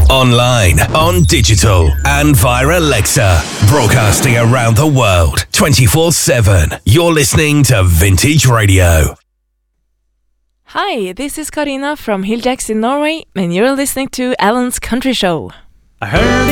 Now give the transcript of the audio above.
Online, on digital, and via Alexa. Broadcasting around the world, 24/7. You're listening to Vintage Radio. Hi, this is Karina from Hilljacks in Norway, and you're listening to Alan's Country Show. I heard